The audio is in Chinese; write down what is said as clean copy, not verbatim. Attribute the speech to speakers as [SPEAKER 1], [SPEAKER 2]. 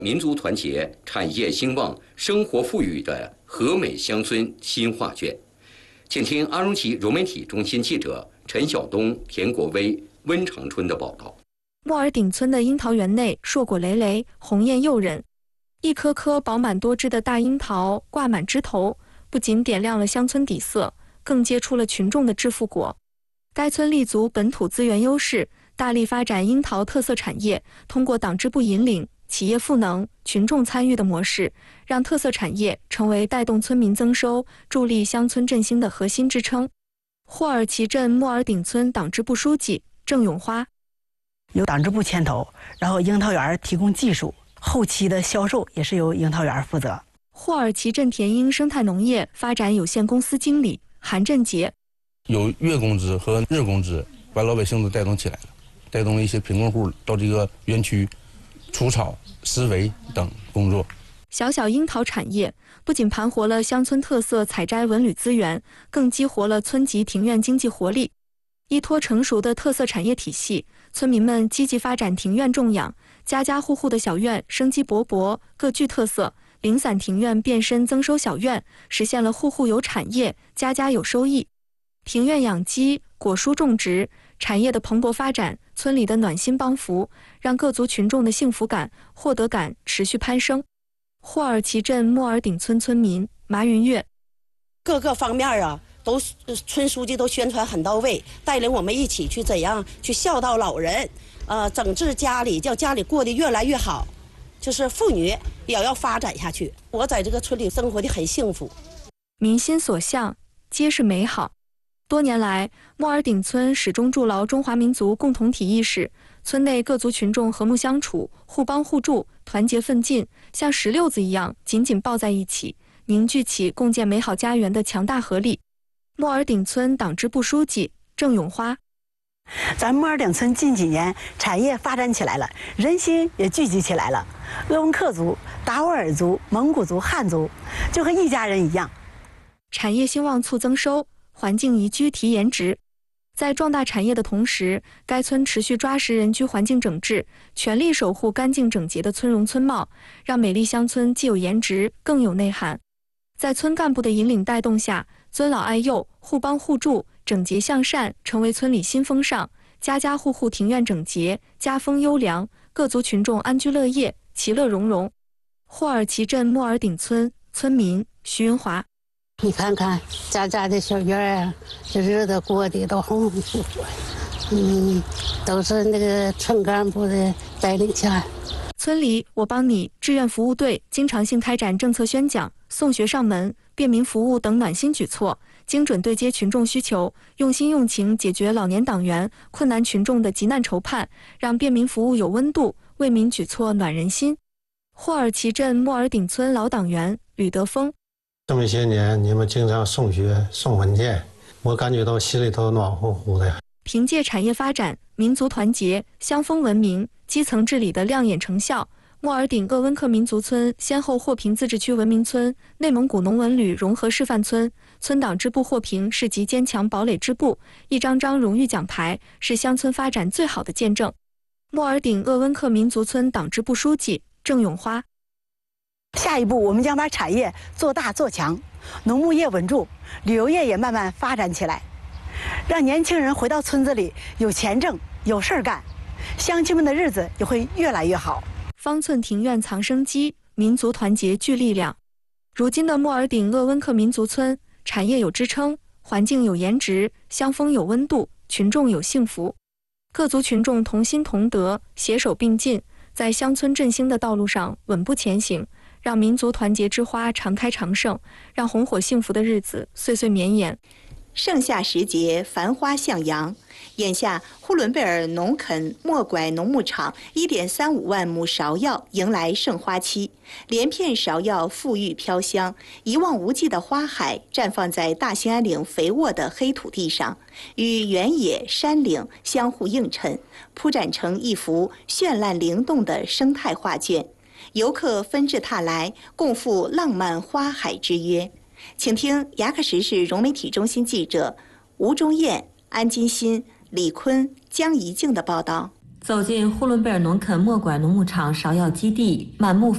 [SPEAKER 1] 民族团结、产业兴旺、生活富裕的和美乡村新画卷。请听阿荣旗融媒体中心记者陈晓东、田国威、温长春的报道。
[SPEAKER 2] 莫尔顶村的樱桃园内硕果累累，红艳诱人，一颗颗饱满多汁的大樱桃挂满枝头，不仅点亮了乡村底色，更结出了群众的致富果。该村立足本土资源优势，大力发展樱桃特色产业，通过党支部引领、企业赋能、群众参与的模式，让特色产业成为带动村民增收、助力乡村振兴的核心支撑。霍尔旗镇莫尔顶村党支部书记郑永花：
[SPEAKER 3] 由党支部牵头，然后樱桃园提供技术，后期的销售也是由樱桃园负责。
[SPEAKER 2] 霍尔旗镇田英生态农业发展有限公司经理韩振杰：
[SPEAKER 4] 有月工资和日工资，把老百姓都带动起来了，带动一些贫困户到这个园区除草、施肥等工作。
[SPEAKER 2] 小小樱桃产业不仅盘活了乡村特色采摘文旅资源，更激活了村级庭院经济活力。依托成熟的特色产业体系，村民们积极发展庭院种养，家家户户的小院生机勃勃，各具特色。零散庭院变身增收小院，实现了户户有产业，家家有收益。庭院养鸡、果蔬种植产业的蓬勃发展，村里的暖心帮扶，让各族群众的幸福感、获得感持续攀升。霍尔旗镇莫尔顶村村民马云月：
[SPEAKER 5] 各个方面都村书记都宣传很到位，带领我们一起去怎样去孝道老人，整治家里，叫家里过得越来越好。就是妇女也要发展下去。我在这个村里生活的很幸福，
[SPEAKER 2] 民心所向，皆是美好。多年来，莫尔顶村始终筑牢中华民族共同体意识，村内各族群众和睦相处，互帮互助，团结奋进，像石榴子一样紧紧抱在一起，凝聚起共建美好家园的强大合力。莫尔顶村党支部书记郑永花：
[SPEAKER 3] 咱莫尔顶村近几年产业发展起来了，人心也聚集起来了。鄂温克族、达斡尔族、蒙古族、汉族就和一家人一样。
[SPEAKER 2] 产业兴旺促增收，环境宜居提颜值。在壮大产业的同时，该村持续抓实人居环境整治，全力守护干净整洁的村容村貌，让美丽乡村既有颜值，更有内涵。在村干部的引领带动下，尊老爱幼、互帮互助、整洁向善成为村里新风尚，家家户户庭院整洁，家风优良，各族群众安居乐业，其乐融融。霍尔旗镇莫尔顶村村民徐云华：
[SPEAKER 6] 你看看家家的小院啊，这日子过得都红红火火，都是那个村干部的带领下。
[SPEAKER 2] 村里我帮你志愿服务队经常性开展政策宣讲、送学上门、便民服务等暖心举措，精准对接群众需求，用心用情解决老年党员、困难群众的急难愁盼，让便民服务有温度，为民举措暖人心。霍尔旗镇莫尔顶村老党员吕德峰：
[SPEAKER 7] 这么些年，你们经常送学、送文件，我感觉到心里头暖乎乎的。
[SPEAKER 2] 凭借产业发展、民族团结、乡风文明、基层治理的亮眼成效，莫尔顶鄂温克民族村先后获评自治区文明村、内蒙古农文旅融合示范村，村党支部获评市级坚强堡垒支部，一张张荣誉奖牌是乡村发展最好的见证。莫尔顶鄂温克民族村党支部书记郑永花：
[SPEAKER 3] 下一步，我们将把产业做大做强，农牧业稳住，旅游业也慢慢发展起来，让年轻人回到村子里有钱挣、有事儿干，乡亲们的日子也会越来越好。
[SPEAKER 2] 方寸庭院藏生机，民族团结聚力量。如今的莫尔顶鄂温克民族村，产业有支撑，环境有颜值，乡风有温度，群众有幸福。各族群众同心同德，携手并进，在乡村振兴的道路上稳步前行，让民族团结之花常开常盛，让红火幸福的日子岁岁绵延。
[SPEAKER 8] 盛夏时节，繁花向阳。眼下，呼伦贝尔农垦莫拐农牧场1.35万亩芍药迎来盛花期，连片芍药馥郁飘香，一望无际的花海绽放在大兴安岭肥沃的黑土地上，与原野、山岭相互映衬，铺展成一幅绚烂灵动的生态画卷。游客纷至沓来，共赴浪漫花海之约。请听牙克石市融媒体中心记者吴忠燕、安金新、李坤、江怡静的报道。
[SPEAKER 9] 走进呼伦贝尔农垦莫拐农牧场芍药基地，满目